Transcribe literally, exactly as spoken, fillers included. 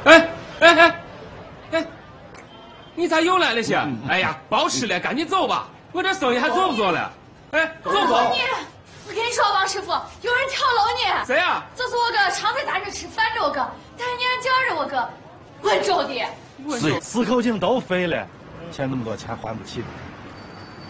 哎哎哎哎，你咋又来了些？哎呀，别吃了，赶紧走吧，我这生意还做不做了？哎，走走。 你，我跟你说，王师傅，有人跳楼呢。 谁呀？ 就是我哥，常在咱这吃饭着哥，但是年叫着我哥，温州的。 四四口井都废了，欠那么多钱还不起。